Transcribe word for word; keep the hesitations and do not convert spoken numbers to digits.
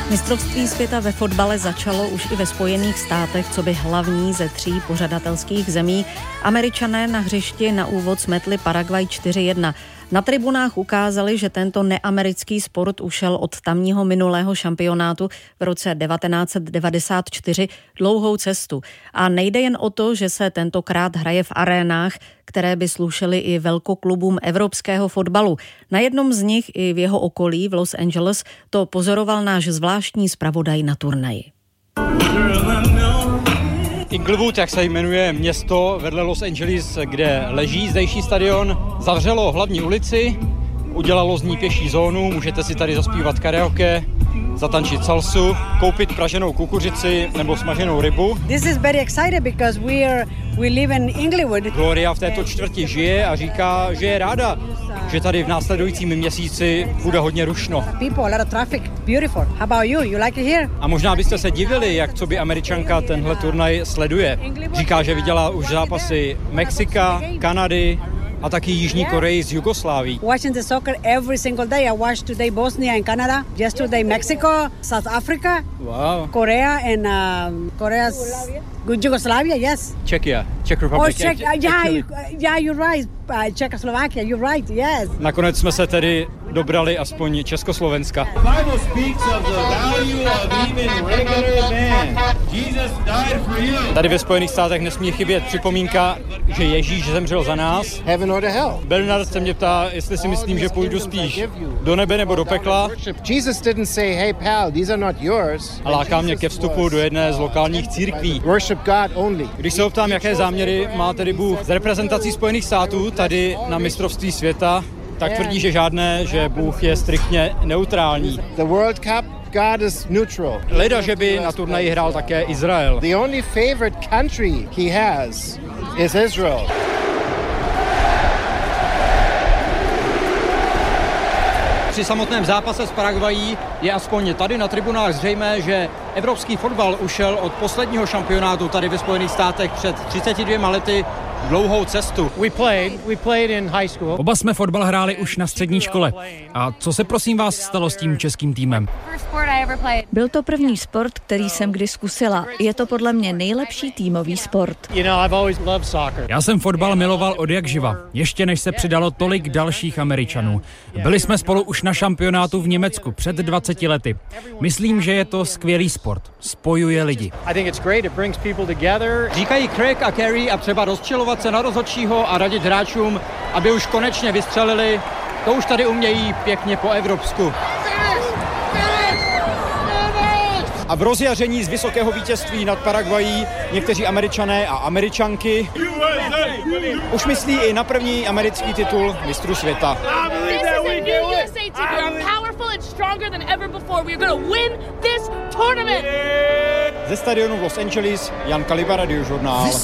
Mistrovství světa ve fotbale začalo už i ve Spojených státech, co by hlavní ze tří pořadatelských zemí. Američané na hřišti na úvod smetli Paraguay čtyři jedna. Na tribunách ukázali, že tento neamerický sport ušel od tamního minulého šampionátu v roce devatenáct set devadesát čtyři dlouhou cestu. A nejde jen o to, že se tentokrát hraje v arénách, které by slušely i velkoklubům evropského fotbalu. Na jednom z nich i v jeho okolí v Los Angeles to pozoroval náš zvláštní zpravodaj na turnaji. Inglewood, jak se jmenuje město vedle Los Angeles, kde leží zdejší stadion, zavřelo hlavní ulici, udělalo z ní pěší zónu, můžete si tady zaspívat karaoke, zatančit salsu, koupit praženou kukuřici nebo smaženou rybu. This is very excited because we are we live in Inglewood. Gloria v této čtvrti žije a říká, že je ráda, že tady v následujícím měsíci bude hodně rušno. People, a lot of traffic. Beautiful. How about you? You like it here? A možná byste se divili, jak co by Američanka tenhle turnaj sleduje. Říká, že viděla už zápasy Mexika, Kanady a taky Jižní Koreji z Jugoslávii. Watching the soccer every single day. I watched today Bosnia and Canada, yesterday Mexico, South Africa, wow. Korea and um, Korea's Yugoslavia, yes. Czechia, Czech Republic. Oh, Czech, uh, yeah, you, uh, yeah, you're right. Uh, Czechoslovakia, you're right, yes. Nakonec jsme se tedy dobrali aspoň Československa. Tady ve Spojených státech nesmí chybět připomínka, že Ježíš zemřel za nás. Bernard se mě ptá, jestli si myslím, že půjdu spíš do nebe nebo do pekla. A láká mě ke vstupu do jedné z lokálních církví. Když se ho ptám, jaké záměry má tedy Bůh s reprezentací Spojených států tady na mistrovství světa, tak tvrdí, že žádné, že Bůh je striktně neutrální. The World Cup, God is neutral. Leda, že by na turnaji hrál také Izrael. The only favorite country he has is Israel. Při samotném zápase s Paraguayí je aspoň tady na tribunách zřejmé, že evropský fotbal ušel od posledního šampionátu tady ve Spojených státech před třiceti dvěma lety dlouhou cestu. We played, we played in high school. Oba jsme fotbal hráli už na střední škole. A co se prosím vás stalo s tím českým týmem? Byl to první sport, který jsem kdy zkusila. Je to podle mě nejlepší týmový sport. You know, I've always loved soccer. Já jsem fotbal miloval od jak živa, ještě než se přidalo tolik dalších Američanů. Byli jsme spolu už na šampionátu v Německu před dvaceti lety. Myslím, že je to skvělý sport. Spojuje lidi. I think it's great, it brings people together. Říkají Craig a Kerry a třeba rozčilovat se na rozhodčího a radit hráčům, aby už konečně vystřelili. To už tady umějí pěkně po evropsku. A v rozjaření z vysokého vítězství nad Paraguayí někteří Američané a Američanky už myslí i na první americký titul mistrů světa. Ze stadionu v Los Angeles Jan Kaliba, Radiožurnál.